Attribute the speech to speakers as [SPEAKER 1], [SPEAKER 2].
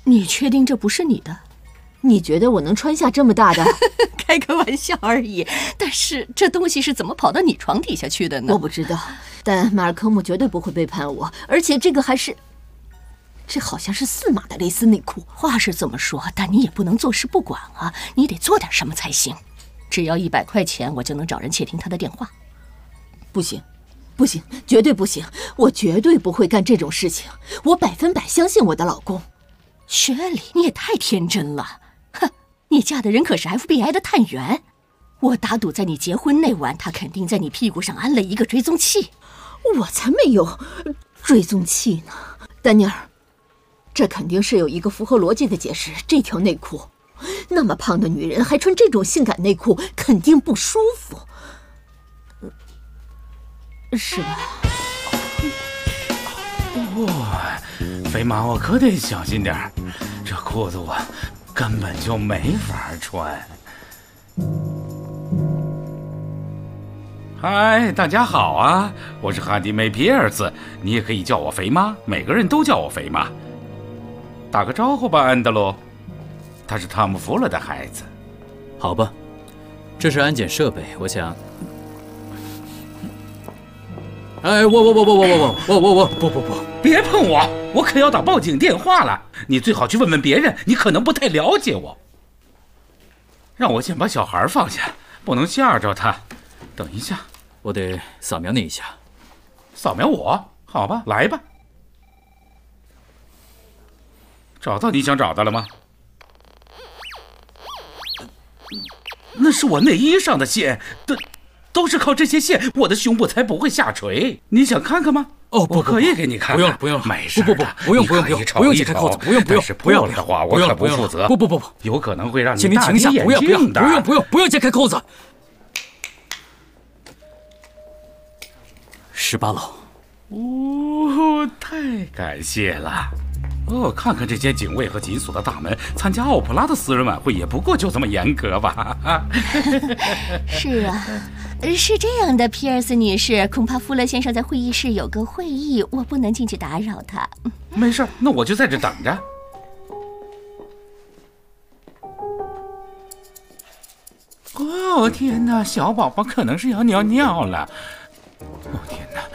[SPEAKER 1] 你确定这不是你的？
[SPEAKER 2] 你觉得我能穿下这么大的？
[SPEAKER 1] 开个玩笑而已。但是这东西是怎么跑到你床底下去的呢？
[SPEAKER 2] 我不知道，但马尔科姆绝对不会背叛我，而且这个还是，这好像是4码的蕾丝内裤。
[SPEAKER 1] 话是这么说，但你也不能坐视不管啊！你得做点什么才行。只要100块钱，我就能找人窃听他的电话。
[SPEAKER 2] 不行，不行，绝对不行！我绝对不会干这种事情，我100%相信我的老公。
[SPEAKER 1] 雪里，你也太天真了。哼，你嫁的人可是 FBI 的探员，我打赌在你结婚那晚，他肯定在你屁股上安了一个追踪器。
[SPEAKER 2] 我才没有追踪器呢，丹尼尔，这肯定是有一个符合逻辑的解释。这条内裤，那么胖的女人还穿这种性感内裤，肯定不舒服，是吧？
[SPEAKER 3] 哇，飞马，我可得小心点儿，这裤子我根本就没法穿。嗨，大家好啊，我是哈迪梅·皮尔斯，你也可以叫我肥妈，每个人都叫我肥妈。打个招呼吧，安德鲁。他是汤姆·福勒的孩子。
[SPEAKER 4] 好吧，这是安检设备，我想。哎，我，不！
[SPEAKER 3] 别碰我，我可要打报警电话了。你最好去问问别人，你可能不太了解我。让我先把小孩放下，不能吓着他。等一下，
[SPEAKER 4] 我得扫描你一下。
[SPEAKER 3] 扫描我？好吧，来吧。找到你想找的了吗？那是我内衣上的线，都是靠这些线，我的胸部才不会下垂。你想看看吗？
[SPEAKER 4] 哦，
[SPEAKER 3] 我可以给你看看。
[SPEAKER 4] 不用，
[SPEAKER 3] 没事，
[SPEAKER 4] 不用解开扣子，不用，
[SPEAKER 3] 不要的话，我可不负责。
[SPEAKER 4] 不，
[SPEAKER 3] 有可能会让你
[SPEAKER 4] 请您停下，不要解开扣子。18楼。
[SPEAKER 3] 哦，太感谢了。哦，看看这间警卫和紧锁的大门，参加奥普拉的私人晚会也不过就这么严格吧？
[SPEAKER 1] 是啊，是这样的，皮尔斯女士，恐怕富勒先生在会议室有个会议，我不能进去打扰他。
[SPEAKER 3] 没事，那我就在这等着。哦天哪，小宝宝可能是要尿尿了。